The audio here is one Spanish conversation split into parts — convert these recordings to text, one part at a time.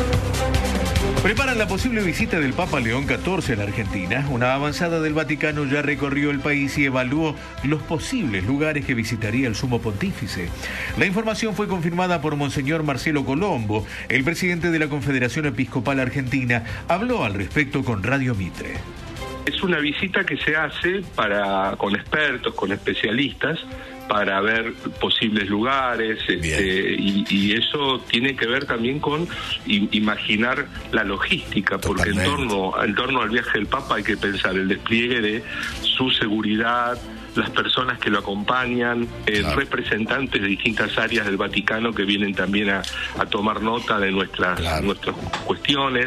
Preparan la posible visita del Papa León XIV a la Argentina. Una avanzada del Vaticano ya recorrió el país y evaluó los posibles lugares que visitaría el sumo pontífice. La información fue confirmada por Monseñor Marcelo Colombo. El presidente de la Confederación Episcopal Argentina habló al respecto con Radio Mitre. Es una visita que se hace con expertos, con especialistas, para ver posibles lugares, y eso tiene que ver también con imaginar la logística, porque en torno al viaje del Papa hay que pensar el despliegue de su seguridad, las personas que lo acompañan, representantes de distintas áreas del Vaticano que vienen también a tomar nota de nuestras cuestiones.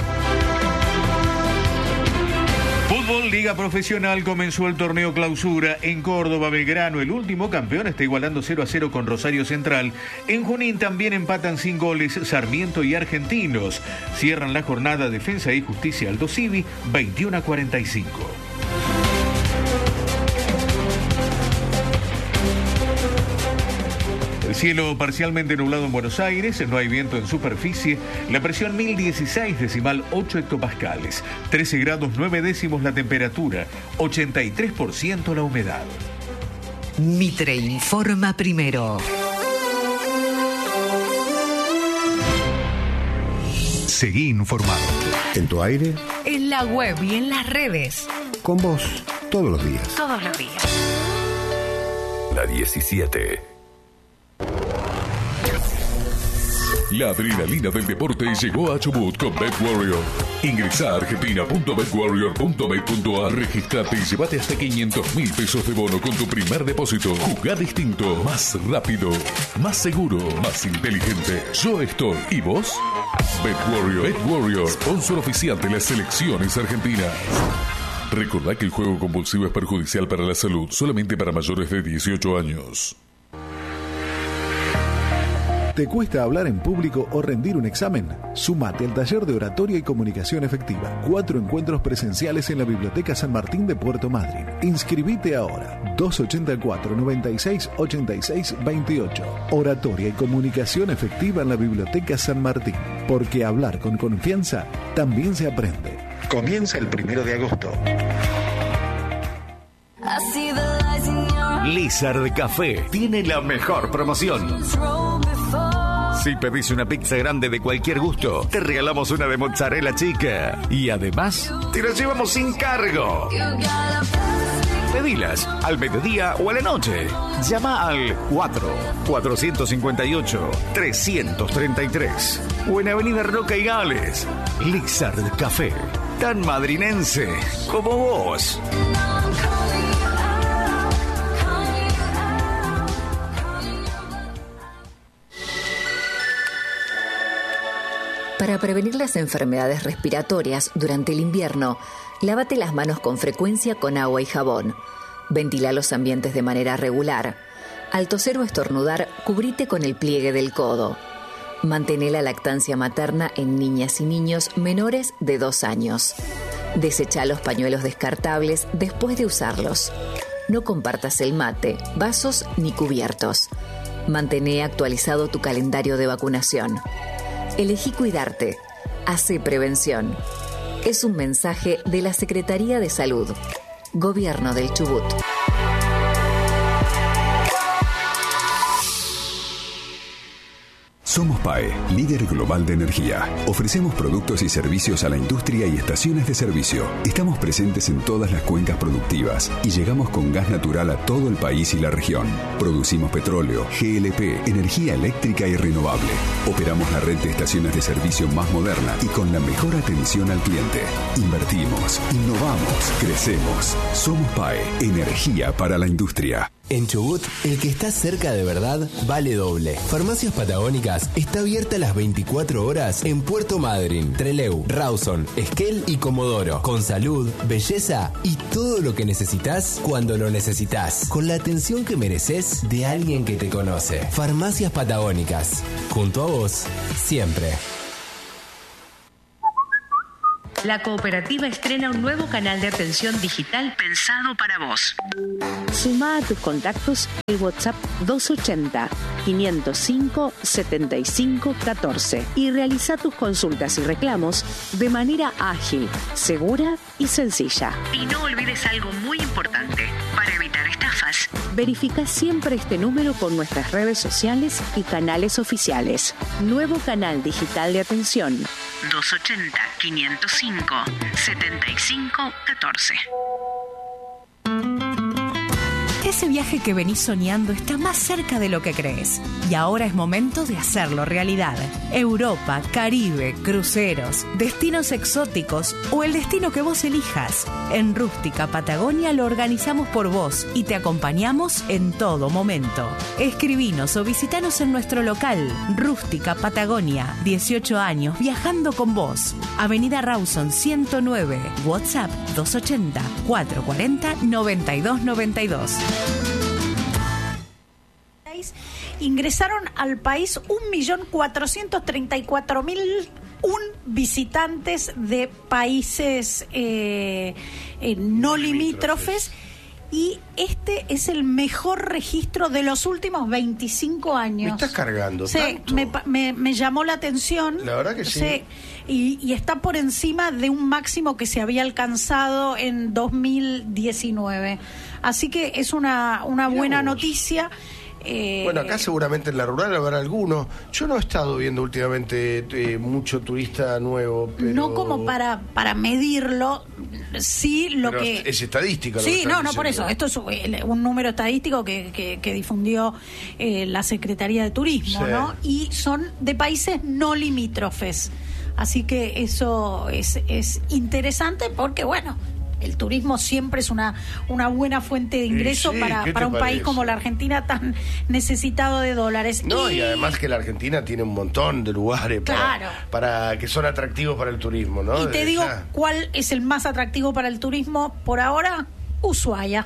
Fútbol, Liga Profesional, comenzó el torneo clausura en Córdoba. Belgrano, el último campeón, está igualando 0-0 con Rosario Central. En Junín también empatan sin goles Sarmiento y Argentinos. Cierran la jornada Defensa y Justicia Aldo Civi, 21-45. El cielo parcialmente nublado en Buenos Aires, no hay viento en superficie, la presión 1016,8 hectopascales, 13 grados 9 décimos la temperatura, 83% la humedad. Mitre informa primero. Seguí informado. ¿En tu aire? En la web y en las redes. Con vos, todos los días. Todos los días. La 17. La adrenalina del deporte llegó a Chubut con BetWarrior. Ingresa a argentina.betwarrior.bet.ar, registrate y llévate hasta 500.000 pesos de bono con tu primer depósito. Jugá distinto, más rápido, más seguro, más inteligente. Yo estoy. ¿Y vos? BetWarrior, sponsor oficial de las selecciones argentinas. Recordá que el juego compulsivo es perjudicial para la salud, solamente para mayores de 18 años. ¿Te cuesta hablar en público o rendir un examen? Sumate al taller de oratoria y comunicación efectiva. 4 encuentros presenciales en la Biblioteca San Martín de Puerto Madryn. Inscribite ahora. 284-96-86-28. Oratoria y comunicación efectiva en la Biblioteca San Martín. Porque hablar con confianza también se aprende. Comienza el 1 de agosto. Lizard Café tiene la mejor promoción. Si pedís una pizza grande de cualquier gusto, te regalamos una de mozzarella chica. Y además, te la llevamos sin cargo. Pedilas al mediodía o a la noche. Llama al 4-458-333. O en Avenida Roca y Gales. Lizard Café. Tan madrinense como vos. Para prevenir las enfermedades respiratorias durante el invierno, lávate las manos con frecuencia con agua y jabón. Ventila los ambientes de manera regular. Al toser o estornudar, cubrite con el pliegue del codo. Mantén la lactancia materna en niñas y niños menores de 2 años. Desecha los pañuelos descartables después de usarlos. No compartas el mate, vasos ni cubiertos. Mantén actualizado tu calendario de vacunación. Elegí cuidarte. Hacé prevención. Es un mensaje de la Secretaría de Salud. Gobierno del Chubut. Somos PAE, líder global de energía. Ofrecemos productos y servicios a la industria y estaciones de servicio. Estamos presentes en todas las cuencas productivas y llegamos con gas natural a todo el país y la región. Producimos petróleo, GLP, energía eléctrica y renovable. Operamos la red de estaciones de servicio más moderna y con la mejor atención al cliente. Invertimos, innovamos, crecemos. Somos PAE, energía para la industria. En Chubut, el que está cerca de verdad vale doble. Farmacias Patagónicas está abierta las 24 horas en Puerto Madryn, Trelew, Rawson, Esquel y Comodoro. Con salud, belleza y todo lo que necesitas cuando lo necesitas. Con la atención que mereces de alguien que te conoce. Farmacias Patagónicas. Junto a vos, siempre. La cooperativa estrena un nuevo canal de atención digital pensado para vos. Sumá a tus contactos el WhatsApp 280-505-7514 y realiza tus consultas y reclamos de manera ágil, segura y sencilla. Y no olvides algo muy importante para evitar estafas. Verifica siempre este número con nuestras redes sociales y canales oficiales. Nuevo canal digital de atención. 280-505-7514. Ese viaje que venís soñando está más cerca de lo que crees. Y ahora es momento de hacerlo realidad. Europa, Caribe, cruceros, destinos exóticos o el destino que vos elijas. En Rústica Patagonia lo organizamos por vos y te acompañamos en todo momento. Escribinos o visitanos en nuestro local. Rústica Patagonia, 18 años viajando con vos. Avenida Rawson 109, WhatsApp 280-440-9292. Ingresaron al país 1.434.001 visitantes de países no limítrofes, y este es el mejor registro de los últimos 25 años. ¿Me estás cargando tanto? Me llamó la atención. La verdad que sí. Y está por encima de un máximo que se había alcanzado en 2019. Así que es una buena noticia. Bueno, acá seguramente en la rural habrá algunos. Yo no he estado viendo últimamente mucho turista nuevo, pero... No como para medirlo, sí lo pero que... es estadística. Sí, no, por eso. Esto es un número estadístico que difundió la Secretaría de Turismo, sí, ¿no? Y son de países no limítrofes. Así que eso es interesante porque, bueno, el turismo siempre es una buena fuente de ingreso para un país como la Argentina, tan necesitado de dólares. No, y además que la Argentina tiene un montón de lugares para que son atractivos para el turismo, ¿no? Y te digo, ¿cuál es el más atractivo para el turismo por ahora? Ushuaia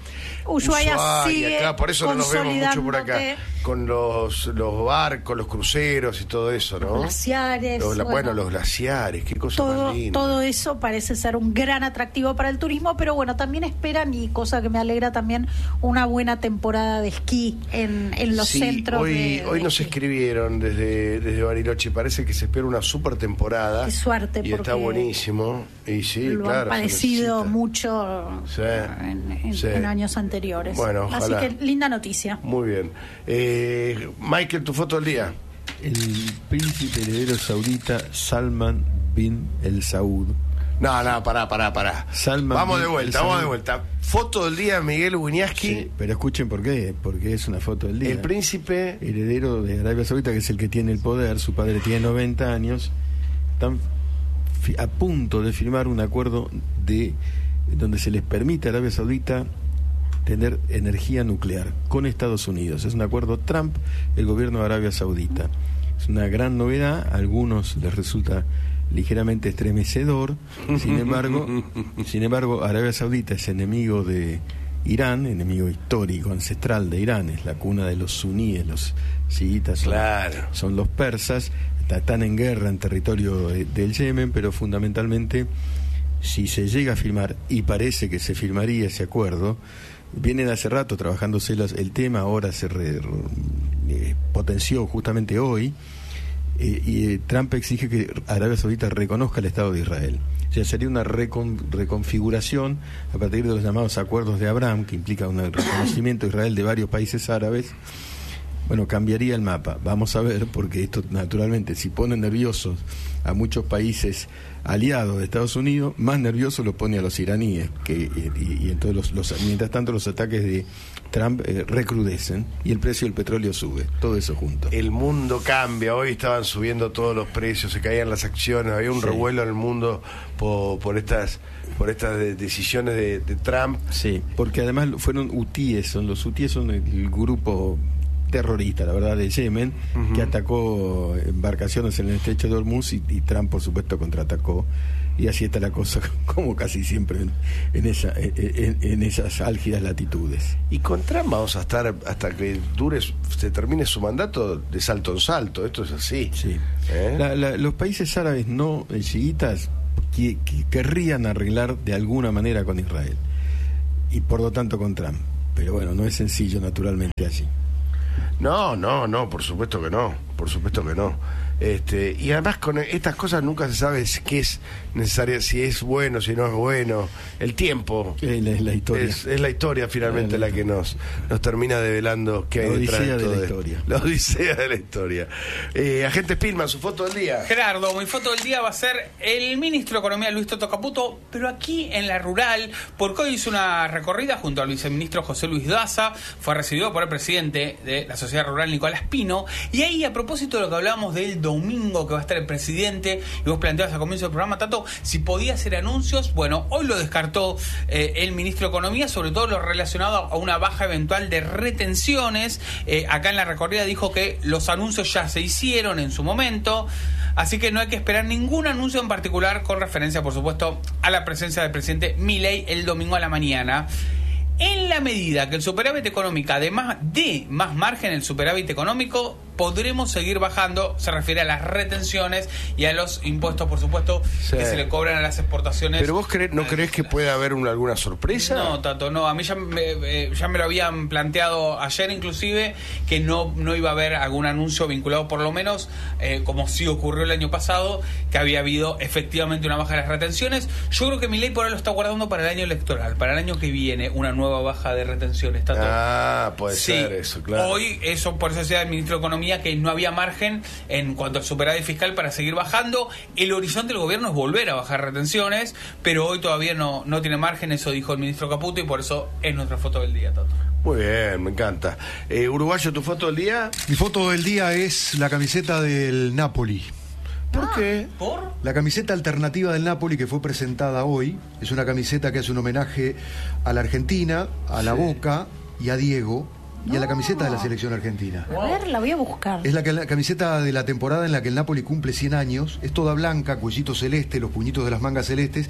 sigue, claro, por eso no nos vemos mucho por acá, con los barcos, los cruceros y todo eso, ¿no? Los glaciares. Los glaciares, qué cosa más linda. Todo eso parece ser un gran atractivo para el turismo, pero bueno, también esperan, y cosa que me alegra también, una buena temporada de esquí en los centros. Hoy nos escribieron desde Bariloche, parece que se espera una super temporada. Qué suerte, y porque está buenísimo. Y sí, lo han padecido mucho en años anteriores. Bueno, ojalá. Así que linda noticia. Muy bien. Michael, tu foto del día. El príncipe heredero saudita Salman bin el Saud. No, pará. Vamos de vuelta. Foto del día, Miguel Wiñaski. Sí, pero escuchen por qué. Porque es una foto del día. El príncipe heredero de Arabia Saudita, que es el que tiene el poder. Su padre tiene 90 años. Están a punto de firmar un acuerdo donde se les permite a Arabia Saudita tener energía nuclear con Estados Unidos. Es un acuerdo Trump, el gobierno de Arabia Saudita. Es una gran novedad, a algunos les resulta ligeramente estremecedor. Sin embargo, Arabia Saudita es enemigo de Irán, enemigo histórico, ancestral de Irán, es la cuna de los suníes, los chiitas son los persas, están en guerra en territorio del Yemen, pero fundamentalmente, si se llega a firmar, y parece que se firmaría ese acuerdo, vienen hace rato trabajándose el tema, ahora se potenció justamente hoy, y Trump exige que Arabia Saudita reconozca el Estado de Israel. O sea, sería una reconfiguración a partir de los llamados acuerdos de Abraham, que implica un reconocimiento de Israel de varios países árabes. Bueno, cambiaría el mapa. Vamos a ver, porque esto naturalmente, si pone nerviosos a muchos países aliados de Estados Unidos, más nervioso lo pone a los iraníes, y entonces mientras tanto los ataques de Trump recrudecen y el precio del petróleo sube, todo eso junto. El mundo cambia, hoy estaban subiendo todos los precios, se caían las acciones, había un revuelo en el mundo por estas decisiones de Trump. Sí, porque además fueron hutíes, los hutíes son el grupo terrorista, la verdad, de Yemen, que atacó embarcaciones en el estrecho de Hormuz, y Trump, por supuesto, contraatacó, y así está la cosa, como casi siempre en esas álgidas latitudes. Y con Trump vamos a estar hasta que se termine su mandato de salto en salto, esto es así. Sí. Los países árabes no chiitas que querrían arreglar de alguna manera con Israel y por lo tanto con Trump. Pero bueno, no es sencillo naturalmente así. No, por supuesto que no, y además con estas cosas nunca se sabe qué es necesario, si es bueno, si no es bueno. El tiempo es la historia. Es la historia finalmente la que nos termina develando qué hay detrás de todo esto. La odisea de la historia. Agente Spillman, su foto del día. Gerardo, mi foto del día va a ser el ministro de Economía Luis Toto Caputo, pero aquí en la rural, porque hoy hizo una recorrida junto al viceministro José Luis Daza, fue recibido por el presidente de la Sociedad Rural, Nicolás Pino, y ahí, a propósito de lo que hablábamos del domingo que va a estar el presidente, y vos planteabas al comienzo del programa, Tato, si podía hacer anuncios. Bueno, hoy lo descartó el ministro de Economía, sobre todo lo relacionado a una baja eventual de retenciones. Acá en la recorrida dijo que los anuncios ya se hicieron en su momento, así que no hay que esperar ningún anuncio en particular, con referencia, por supuesto, a la presencia del presidente Milei el domingo a la mañana. En la medida que el superávit económico, además de más margen, el superávit económico, podremos seguir bajando. Se refiere a las retenciones y a los impuestos, por supuesto, que se le cobran a las exportaciones. ¿Pero vos no creés que puede haber alguna sorpresa? No, Tato, no. A mí ya me lo habían planteado ayer, inclusive, que no iba a haber algún anuncio vinculado, por lo menos, como sí ocurrió el año pasado, que había habido efectivamente una baja de las retenciones. Yo creo que Milei por ahí lo está guardando para el año electoral, para el año que viene, una nueva baja de retenciones, Tato. Puede ser eso, claro. Hoy, eso por eso decía el ministro de Economía, que no había margen en cuanto al superávit fiscal para seguir bajando. El horizonte del gobierno es volver a bajar retenciones, pero hoy todavía no tiene margen, eso dijo el ministro Caputo, y por eso es nuestra foto del día, Tato. Muy bien, me encanta. Uruguayo, ¿tu foto del día? Mi foto del día es la camiseta del Napoli. ¿Por qué? ¿Por? La camiseta alternativa del Napoli, que fue presentada hoy, es una camiseta que hace un homenaje a la Argentina, a la Boca y a Diego, y a la camiseta de la selección argentina. A ver, la voy a buscar. Es la camiseta de la temporada en la que el Napoli cumple 100 años. Es toda blanca, cuellito celeste, los puñitos de las mangas celestes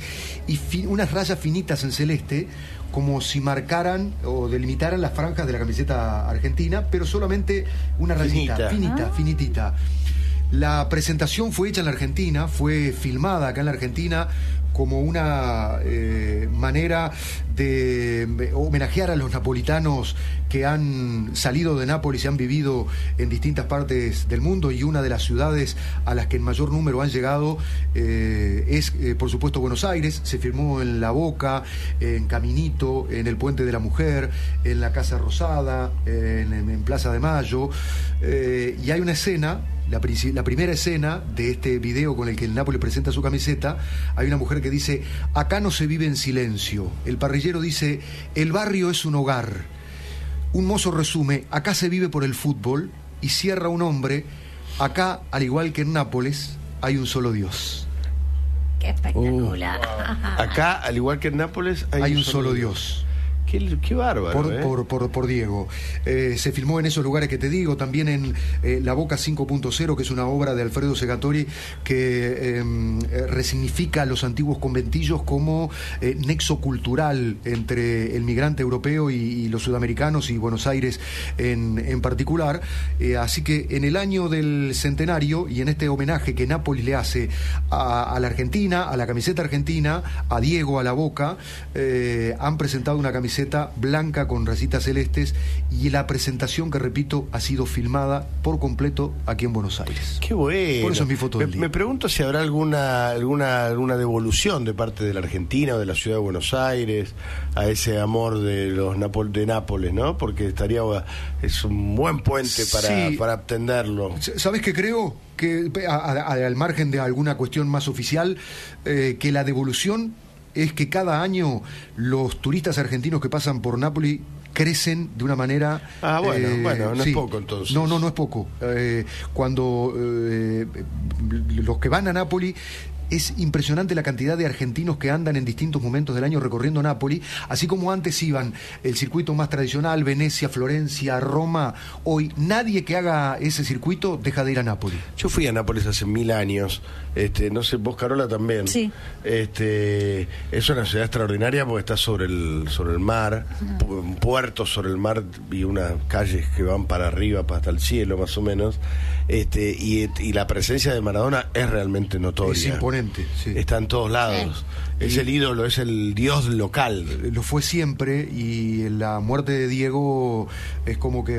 y unas rayas finitas en celeste, como si marcaran o delimitaran las franjas de la camiseta argentina, pero solamente una rayita, finitita. La presentación fue hecha en la Argentina, fue filmada acá en la Argentina como una manera de homenajear a los napolitanos que han salido de Nápoles y han vivido en distintas partes del mundo, y una de las ciudades a las que en mayor número han llegado es, por supuesto, Buenos Aires. Se filmó en La Boca, en Caminito, en el Puente de la Mujer, en la Casa Rosada, en Plaza de Mayo, y hay una escena. La primera escena de este video con el que el Napoli presenta su camiseta, hay una mujer que dice: acá no se vive en silencio. El parrillero dice: el barrio es un hogar. Un mozo resume: acá se vive por el fútbol. Y cierra un hombre: acá, al igual que en Nápoles, hay un solo Dios. Qué espectacular. Acá, al igual que en Nápoles, hay un solo Dios. Qué bárbaro. Por Diego. Se filmó en esos lugares que te digo, también en La Boca 5.0, que es una obra de Alfredo Segatori que resignifica los antiguos conventillos como nexo cultural entre el migrante europeo y los sudamericanos, y Buenos Aires en particular. Así que en el año del centenario, y en este homenaje que Nápoles le hace a la Argentina, a la camiseta argentina, a Diego, a La Boca, han presentado una camiseta blanca con rayitas celestes, y la presentación, que repito, ha sido filmada por completo aquí en Buenos Aires. Qué bueno. Por eso es mi foto del día. Me pregunto si habrá alguna devolución de parte de la Argentina o de la ciudad de Buenos Aires a ese amor de los de Nápoles, ¿no? Porque es un buen puente para atenderlo. ¿Sabes qué creo? Que al margen de alguna cuestión más oficial, que la devolución es que cada año los turistas argentinos que pasan por Nápoles crecen de una manera... no es poco entonces. No es poco. Cuando los que van a Nápoles, es impresionante la cantidad de argentinos que andan en distintos momentos del año recorriendo Nápoles, así como antes iban el circuito más tradicional, Venecia, Florencia, Roma. Hoy nadie que haga ese circuito deja de ir a Nápoles. Yo fui a Nápoles hace 1000 años, no sé, vos, Carola, también. Sí. Es una ciudad extraordinaria porque está sobre el mar, un puerto sobre el mar y unas calles que van para arriba, hasta el cielo más o menos, y la presencia de Maradona es realmente notoria. Es imponente. Totalmente, sí. Está en todos lados. Sí. Es el ídolo, es el dios local. Lo fue siempre, y la muerte de Diego es como que